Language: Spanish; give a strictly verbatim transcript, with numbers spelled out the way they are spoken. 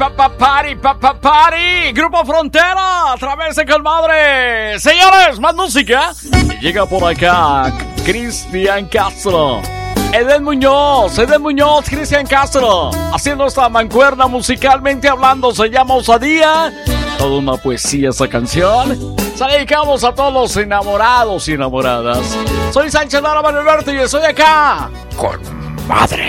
Papa Party, Papa Party, Grupo Frontera, a través de Calmadre. Señores, más música. Y llega por acá Cristian Castro, Eden Muñoz, Eden Muñoz, Cristian Castro, haciendo esta mancuerna musicalmente hablando, se llama Osadía. Toda una poesía esa canción. Se la dedicamos a todos los enamorados y enamoradas. Soy Sánchez Lara Manuel Alberto y estoy acá con Madre.